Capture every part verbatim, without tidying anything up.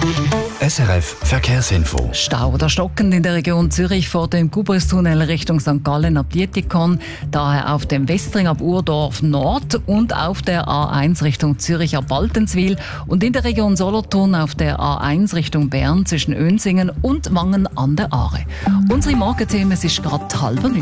S R F Verkehrsinfo. Stau oder stockend in der Region Zürich vor dem Gubristunnel Richtung Sankt Gallen ab Dietikon, daher auf dem Westring ab Urdorf Nord und auf der A eins Richtung Zürich ab Baltenswil und in der Region Solothurn auf der A eins Richtung Bern zwischen Önsingen und Wangen an der Aare. Unsere Morgenthemen ist gerade halb neun.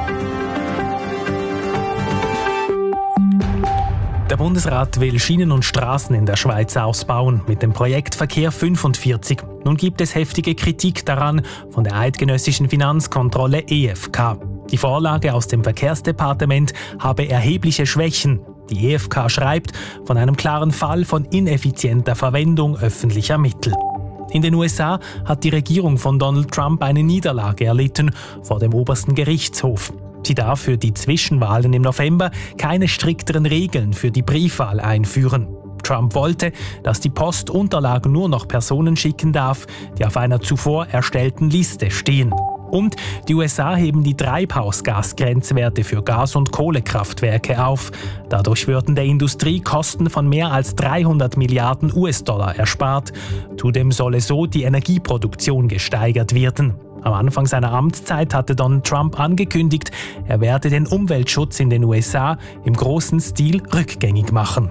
Der Bundesrat will Schienen und Straßen in der Schweiz ausbauen mit dem Projekt Verkehr fünfundvierzig. Nun gibt es heftige Kritik daran von der eidgenössischen Finanzkontrolle E F K. Die Vorlage aus dem Verkehrsdepartement habe erhebliche Schwächen. Die E F K schreibt von einem klaren Fall von ineffizienter Verwendung öffentlicher Mittel. In den U S A hat die Regierung von Donald Trump eine Niederlage erlitten vor dem obersten Gerichtshof. Sie darf für die Zwischenwahlen im November keine strikteren Regeln für die Briefwahl einführen. Trump wollte, dass die Post Unterlagen nur noch Personen schicken darf, die auf einer zuvor erstellten Liste stehen. Und die U S A heben die Treibhausgasgrenzwerte für Gas- und Kohlekraftwerke auf. Dadurch würden der Industrie Kosten von mehr als dreihundert Milliarden U S-Dollar erspart. Zudem solle so die Energieproduktion gesteigert werden. Am Anfang seiner Amtszeit hatte Donald Trump angekündigt, er werde den Umweltschutz in den U S A im großen Stil rückgängig machen.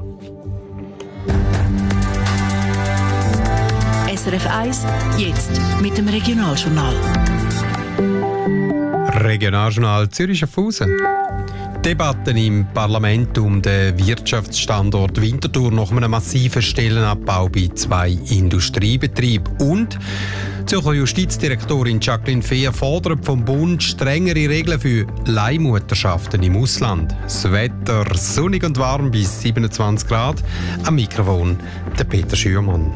S R F eins, jetzt mit dem Regionaljournal. Regionaljournal Zürich-Schaffhausen. Debatten im Parlament um den Wirtschaftsstandort Winterthur nach einem massiven Stellenabbau bei zwei Industriebetrieben. Und die Zürcher Justizdirektorin Jacqueline Fehr fordert vom Bund strengere Regeln für Leihmutterschaften im Ausland. Das Wetter sonnig und warm bis siebenundzwanzig Grad. Am Mikrofon der Peter Schürmann.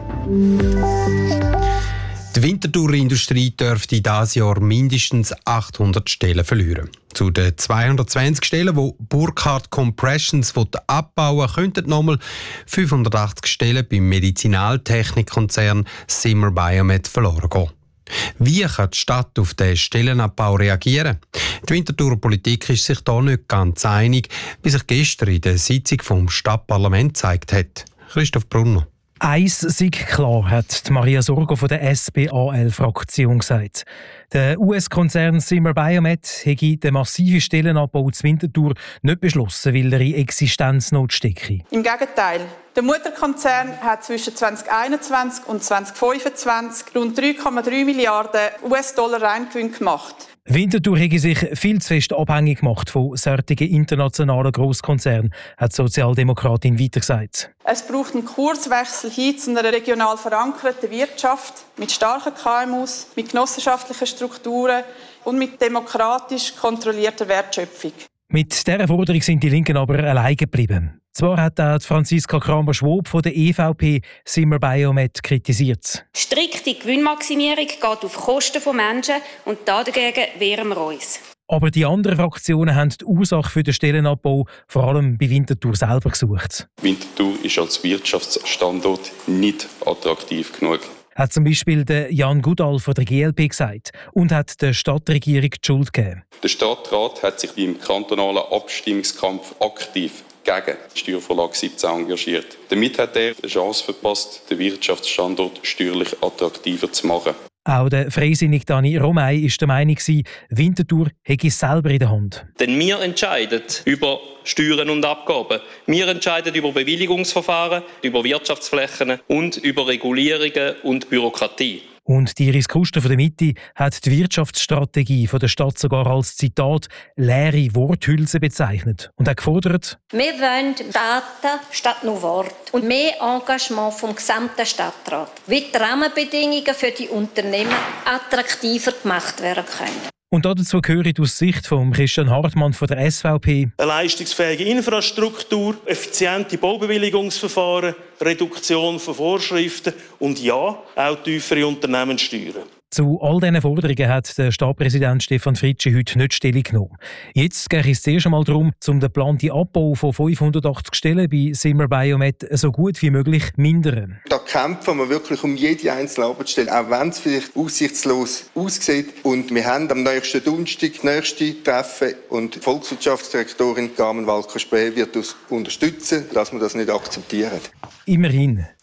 Die Winterthurer Industrie dürfte dieses Jahr mindestens achthundert Stellen verlieren. Zu den zweihundertzwanzig Stellen, die Burkhardt Compressions abbauen, könnten nochmal fünfhundertachtzig Stellen beim Medizinaltechnikkonzern Zimmer Biomet verloren gehen. Wie kann die Stadt auf den Stellenabbau reagieren? Die Winterthurer Politik ist sich da nicht ganz einig, wie sich gestern in der Sitzung vom Stadtparlament gezeigt hat. Christoph Brunner. Eins sei klar, hat Maria Sorgo von der S B A L-Fraktion gesagt. Der U S-Konzern Zimmer Biomet hätte den massiven Stellenabbau zu Winterthur nicht beschlossen, weil er in Existenznot stecke. Im Gegenteil. Der Mutterkonzern hat zwischen zweitausendeinundzwanzig und zweitausendfünfundzwanzig rund drei Komma drei Milliarden U S-Dollar Reingewinn gemacht. Winterthur hätte sich viel zu fest abhängig gemacht von solchen internationalen Grosskonzernen, hat die Sozialdemokratin weiter gesagt. Es braucht einen Kurswechsel hin zu einer regional verankerten Wirtschaft mit starken K M Us, mit genossenschaftlichen Strukturen und mit demokratisch kontrollierter Wertschöpfung. Mit dieser Forderung sind die Linken aber alleine geblieben. Zwar hat auch Franziska Kramer-Schwob von der E V P Zimmer Biomet kritisiert. Strikte Gewinnmaximierung geht auf Kosten von Menschen und dagegen wehren wir uns. Aber die anderen Fraktionen haben die Ursache für den Stellenabbau vor allem bei Winterthur selber gesucht. Winterthur ist als Wirtschaftsstandort nicht attraktiv genug. Hat zum Beispiel der Jan Goodall von der G L P gesagt und hat der Stadtregierung die Schuld gegeben. Der Stadtrat hat sich im kantonalen Abstimmungskampf aktiv gegen die Steuervorlage siebzehn engagiert. Damit hat er eine Chance verpasst, den Wirtschaftsstandort steuerlich attraktiver zu machen. Auch der freisinnige Dani Romay war der Meinung, Winterthur hätte es selber in der Hand. Denn wir entscheiden über Steuern und Abgaben. Wir entscheiden über Bewilligungsverfahren, über Wirtschaftsflächen und über Regulierungen und Bürokratie. Und die Iris Kuster von der Mitte hat die Wirtschaftsstrategie von der Stadt sogar als Zitat «leere Worthülse» bezeichnet und hat gefordert: Wir wollen Daten statt nur Worte und mehr Engagement vom gesamten Stadtrat, wie die Rahmenbedingungen für die Unternehmen attraktiver gemacht werden können. Und dazu gehört aus Sicht von Christian Hartmann von der S V P eine leistungsfähige Infrastruktur, effiziente Baubewilligungsverfahren, Reduktion von Vorschriften und ja, auch tiefere Unternehmenssteuern. Zu all diesen Forderungen hat der Stadtpräsident Stefan Fritschi heute nicht Stellung genommen. Jetzt geht es zuerst einmal darum, um den geplanten Abbau von fünfhundertachtzig Stellen bei Zimmer Biomet so gut wie möglich zu mindern. Da kämpfen wir wirklich um jede einzelne Arbeitsstelle, auch wenn es vielleicht aussichtslos aussieht. Und wir haben am nächsten Donnerstag das nächste Treffen und die Volkswirtschaftsdirektorin Carmen Walker-Spee wird uns unterstützen, dass wir das nicht akzeptieren. Immerhin.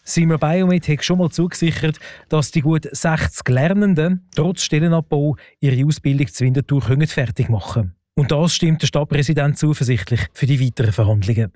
Simon Biomet hat schon mal zugesichert, dass die gut sechzig Lernenden trotz Stellenabbau ihre Ausbildung zu Winterthur fertig machen können. Und das stimmt der Stadtpräsident zuversichtlich für die weiteren Verhandlungen.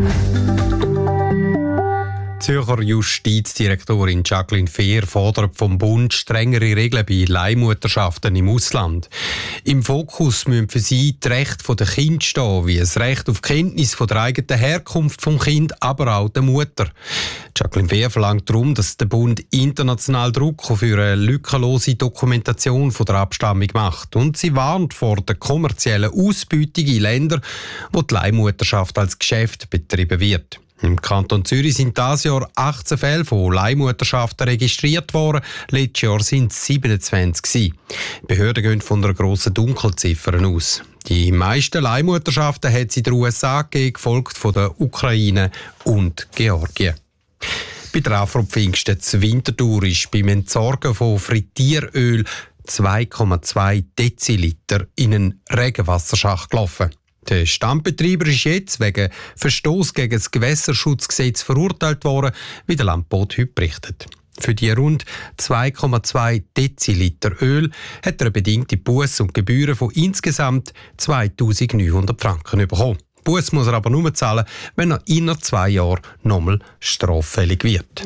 Die Zürcher Justizdirektorin Jacqueline Fehr fordert vom Bund strengere Regeln bei Leihmutterschaften im Ausland. Im Fokus müssen für sie die Rechte der Kinder stehen, wie das Recht auf Kenntnis von der eigenen Herkunft vom Kind, aber auch der Mutter. Jacqueline Fehr verlangt darum, dass der Bund international Druck für eine lückenlose Dokumentation von der Abstammung macht. Und sie warnt vor der kommerziellen Ausbeutung in Ländern, wo die Leihmutterschaft als Geschäft betrieben wird. Im Kanton Zürich sind dieses Jahr achtzehn Fälle von Leihmutterschaften registriert worden. Letztes Jahr sind es siebenundzwanzig. Die Behörden gehen von einer grossen Dunkelziffer aus. Die meisten Leihmutterschaften hat es in den U S A gegeben, gefolgt von der Ukraine und Georgien. Bei der Afro-Pfingsten zu Winterthur ist beim Entsorgen von Frittieröl zwei Komma zwei Deziliter in einen Regenwasserschacht gelaufen. Der Stammbetreiber ist jetzt wegen Verstoß gegen das Gewässerschutzgesetz verurteilt worden, wie der Landbot heute berichtet. Für die rund zwei Komma zwei Deziliter Öl hat er eine bedingte Busse und Gebühren von insgesamt zweitausendneunhundert Franken bekommen. Busse muss er aber nur zahlen, wenn er innerhalb zwei Jahren nochmal straffällig wird.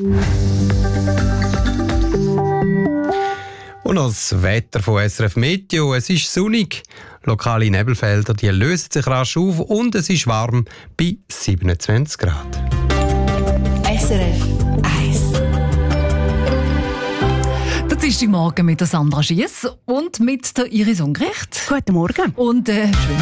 Und das Wetter von S R F Meteo. Es ist sonnig. Lokale Nebelfelder die lösen sich rasch auf und es ist warm bei siebenundzwanzig Grad. S R F eins. Das ist die Morgen mit der Sandra Schiess und mit der Iris Ungericht. Guten Morgen. Und äh, schön